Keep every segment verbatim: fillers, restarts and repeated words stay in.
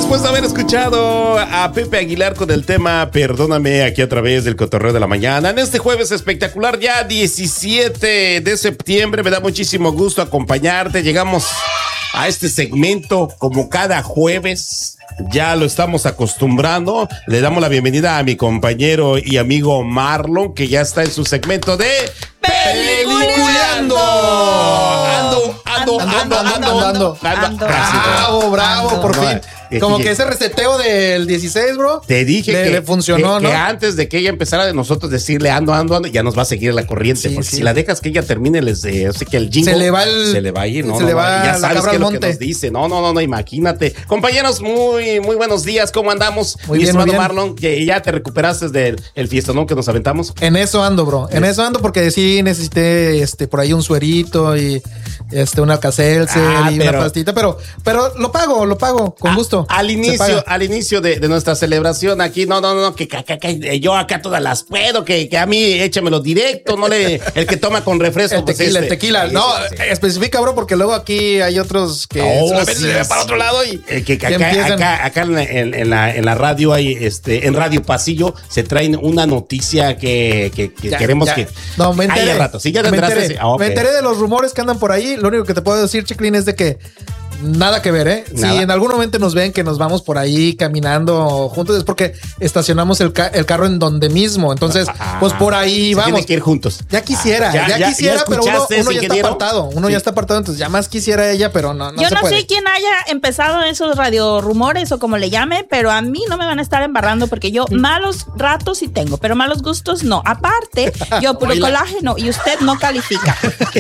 después de haber escuchado a Pepe Aguilar con el tema Perdóname aquí a través del Cotorreo de la Mañana. En este jueves espectacular, ya diecisiete de septiembre, me da muchísimo gusto acompañarte. Llegamos a este segmento como cada jueves. Ya lo estamos acostumbrando. Le damos la bienvenida a mi compañero y amigo Marlon, que ya está en su segmento de Peliculeando. Ando, ando, ando, ando, ando, ando. Bravo, bravo, por fin. Como que ese reseteo del dieciséis, bro. Te dije le, que le funcionó, que, ¿no? que antes de que ella empezara de nosotros decirle ando, ando, ando, ya nos va a seguir la corriente. Sí, porque sí. Si la dejas que ella termine, les de, así que el jingle se le va el, se le va a ir, no, se no, le va no, ya la sabes cabra qué es lo monte. que nos dice. No, no, no, no, imagínate. Compañeros, muy, muy buenos días. ¿Cómo andamos? Muy Mi bien, estimado muy bien. Marlon, que ya te recuperaste del el fiestonón que nos aventamos. En eso ando, bro. En eso ando porque sí necesité este por ahí un suerito y este una Alka-Seltzer Ah, y pero- una pastita, pero pero lo pago, lo pago con A- gusto. Al Se inicio, paga. al inicio de, de nuestra celebración aquí, no, no, no, que, que, que, que yo acá todas las puedo, que, que a mí échamelo directo, no le, el que toma con refresco. El pues tequila, este. el tequila. Sí, No, sí, sí. especifica, bro, porque luego aquí hay otros que Oh, solamente sí, se ve sí. para otro lado y Eh, que, que que acá, empiezan. acá, acá en, la, en, en la, en la radio hay, este, en Radio Pasillo se traen una noticia que, que, que Ya, queremos ya. que. No, me enteré. Hay rato. Sí, ya te me, enteraste. enteré. Sí. Ah, ok. Me enteré de los rumores que andan por ahí. Lo único que te puedo decir, Chiclín, es de que nada que ver, ¿eh? Nada. Si en algún momento nos ven que nos vamos por ahí caminando juntos, es porque estacionamos el, ca- el carro en donde mismo. Entonces, Ah, pues por ahí se vamos. tienen que ir juntos. Ya quisiera, Ah, ya- ya, ya- quisiera, ya pero uno, escuchaste, uno ya está ingeniero. apartado. Uno Sí. ya está apartado, entonces ya más quisiera ella, pero no, no Yo se no puede. sé quién haya empezado esos radio rumores o como le llame, pero a mí no me van a estar embarrando porque yo malos ratos sí tengo, pero malos gustos no. Aparte, yo puro Oíla. colágeno y usted no califica.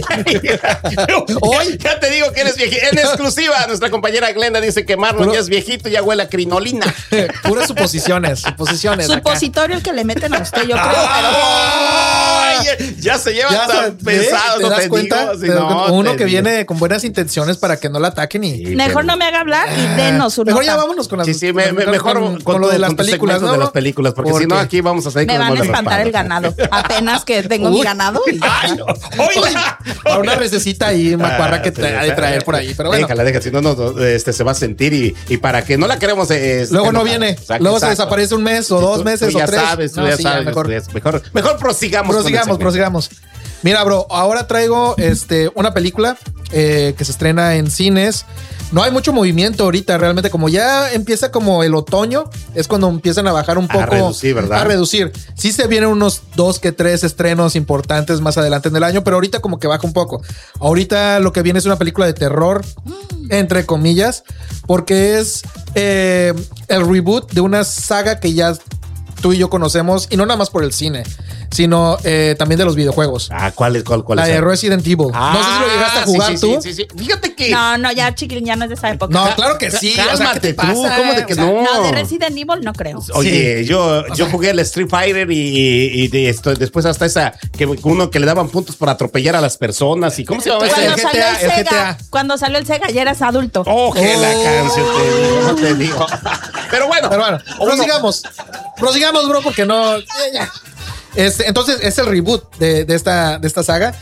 Hoy ya te digo que eres viejito. En exclusiva, nuestra compañera Glenda dice que Marlon Puro- ya es viejito y ya huele a crinolina. Puras suposiciones, suposiciones. acá. Supositorio el que le meten a usted, yo creo. Ay, ya se lleva Ya tan sabes, pesado, ¿te no das te cuenta? digo. Sí, Te das no, cuenta. Uno te que digo. viene con buenas intenciones para que no la ataquen y Sí, Mejor pero- no me haga hablar y denos su mejor nota. ya vámonos con las Sí, sí, me- me- con- mejor con, con, con lo tu- de las con tu películas, segmento ¿no? de las películas, porque, si no aquí vamos a salir Me con van a bolas espantar el raspadas. ganado. Apenas que tengo mi Uy. ganado. y- Ay, no. Oiga. Para una recesita ahí, macuarra que Ah, te sí, ha de traer por ahí. Pero bueno, Déjala, déjala, si no, no, este, se va a sentir y, y para que no la queremos. eh, luego no enojar. viene. Exacto, Luego se exacto. desaparece un mes o Sí, dos tú- meses tú o ya tres. sabes, tú No, ya sí, sabes. mejor. Mejor, mejor prosigamos. con el Prosigamos, segmento. prosigamos. Mira, bro, ahora traigo este, una película eh, que se estrena en cines. No hay mucho movimiento ahorita, realmente. Como ya empieza como el otoño, es cuando empiezan a bajar un A poco. reducir, ¿verdad? A reducir. Sí se vienen unos dos que tres estrenos importantes más adelante en el año, pero ahorita como que baja un poco. Ahorita lo que viene es una película de terror, entre comillas, porque es eh, el reboot de una saga que ya tú y yo conocemos, y no nada más por el cine, sino eh, también de los videojuegos. Ah, ¿cuál es? ¿Cuál, cuál La es? de Resident Evil. Ah, no sé si lo llegaste a sí, jugar sí, tú. Sí, sí, sí. Fíjate que. No, no, ya Chiquilín ya no es de esa época. No, claro que sí. O sea, ¿qué Cálmate te tú, pasa? ¿cómo de que O sea, no? No, de Resident Evil no creo. Oye, Sí. yo, yo jugué al Street Fighter y, y, y de esto, después hasta esa que uno que le daban puntos por atropellar a las personas y ¿cómo se llama ese? Cuando el salió G T A, el el Sega, G T A. cuando salió el Sega ya eras adulto. Oh, que la Oh. canción, te digo, no te digo. Pero bueno, Pero bueno, uno- prosigamos. Prosigamos, bro, porque no. ya, ya. Este, entonces, es el reboot de, de esta, de esta saga.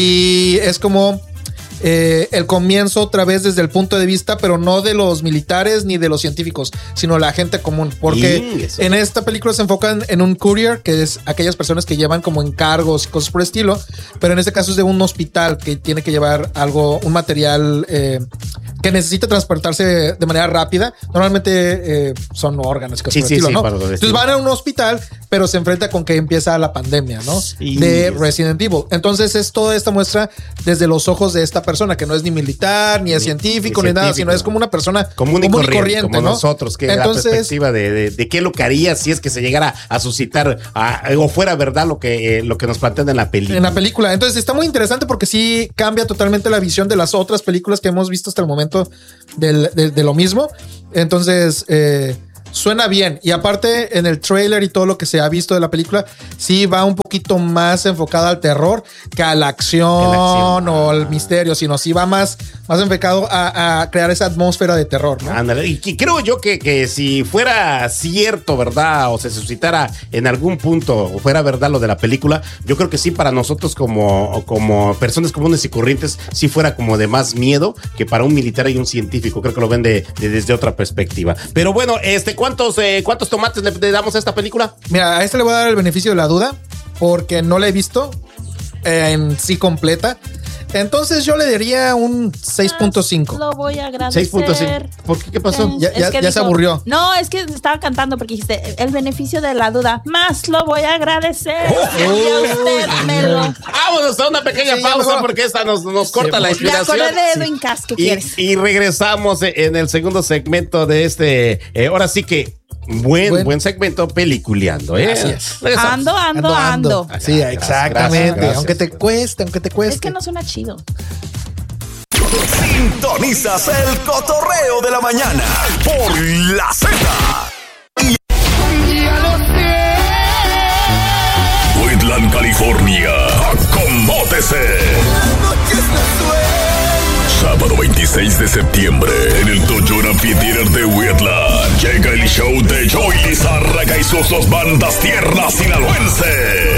Y es como eh, el comienzo otra vez desde el punto de vista, pero no de los militares ni de los científicos, sino la gente común. Porque Mm, eso. en esta película se enfocan en un courier, que es aquellas personas que llevan como encargos y cosas por el estilo. Pero en este caso es de un hospital que tiene que llevar algo, un material eh, que necesita transportarse de manera rápida. Normalmente eh, son órganos y cosas Sí, por sí, el estilo, sí, ¿no? para lo del Entonces estilo. van a un hospital, pero se enfrenta con que empieza la pandemia, ¿no? Y- De Resident Evil. Entonces es toda esta muestra desde los ojos de esta persona, que no es ni militar, ni es Ni- científico, ni ni, nada, científico, sino es no. como una persona común y corriente, como ¿no? nosotros, que la Entonces, perspectiva de, de, de qué es lo que haría si es que se llegara a suscitar a- o fuera verdad lo que, eh, lo que nos plantean en la película. en la película. Entonces está muy interesante porque sí cambia totalmente la visión de las otras películas que hemos visto hasta el momento del- de, de lo mismo. Entonces, eh, suena bien. Y aparte, en el trailer y todo lo que se ha visto de la película, sí va un poquito más enfocada al terror que a la acción, Que la acción. o al misterio, sino sí va más más enfocado a, a crear esa atmósfera de terror, ¿no? Ándale, y que creo yo que, que si fuera cierto, ¿verdad? O se suscitara en algún punto, o fuera verdad lo de la película, yo creo que sí para nosotros como, como personas comunes y corrientes, sí fuera como de más miedo que para un militar y un científico. Creo que lo ven de, de, desde otra perspectiva. Pero bueno, este, ¿cuántos, eh, ¿cuántos tomates le, le damos a esta película? Mira, a este le voy a dar el beneficio de la duda porque no la he visto eh, en sí completa. Entonces yo le daría un seis punto cinco. Lo voy a agradecer. seis punto cinco. ¿Por qué? ¿Qué pasó? Ya, ya, ya se aburrió. No, es que estaba cantando porque dijiste el beneficio de la duda. Más lo voy a agradecer. Oh, y usted me lo... Vámonos a una pequeña Sí, pausa mejor. porque esta nos, nos corta Sí, la Me inspiración. acordé de Edwin Cass, ¿qué Y, quieres? y regresamos en el segundo segmento de este. Eh, ahora sí que buen, buen, Buen. segmento peliculeando, ¿eh? Así es. Regresamos. Ando, ando, ando. Sí, Gracias, exactamente. gracias, gracias. Aunque te cueste, aunque te cueste. Es que no suena chido. Sintonizas el cotorreo de la mañana por la Z. Woodland, California. Acomódese. Sábado veintiséis de septiembre en el Toyota Amphitheater de Woodland llega el show de Joy Lizárraga y sus dos bandas tierras sinaloenses.